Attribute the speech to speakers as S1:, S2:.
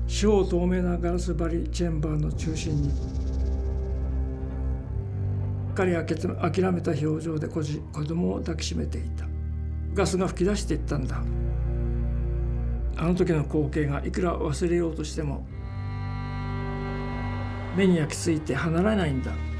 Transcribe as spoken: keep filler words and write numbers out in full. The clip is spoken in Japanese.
S1: 四方透明なガラス張りチェンバーの中心に彼は諦めた表情で子供を抱きしめていた。ガスが噴き出していったんだ。あの時の光景がいくら忘れようとしても目に焼き付いて離れないんだ。